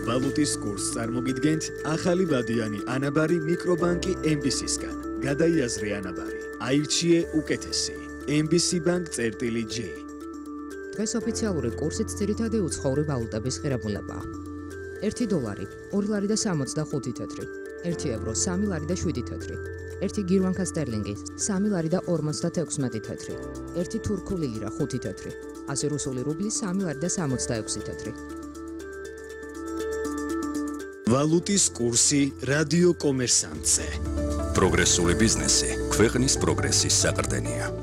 ვალუტის კურსს წარმოგიდგენთ ახალი ვადიანი ანაბარი მიკრობანკი MBC-სგან. გადაიაზრე ანაბარი. აირჩიე უკეთესი. MBC Bank-J. დღეს ოფიციალური კურსით ძირითადი უცხოური ვალუტების ღირებულებაა. 1 დოლარი 2 ლარი და 65 თეთრი, 1 ევრო 3 ლარი და 7 თეთრი, 1 გირვანკა სტერლინგი 3 ლარი და 56 თეთრი, 1 თურქული ლირა 5 თეთრი, ასე რუსული რუბლი 3 ლარი და 66 თეთრი. ვალუტის კურსი რადიო კომერსანტზე. პროგრესული ბიზნესი ქვეყნის პროგრესის საყრდენია.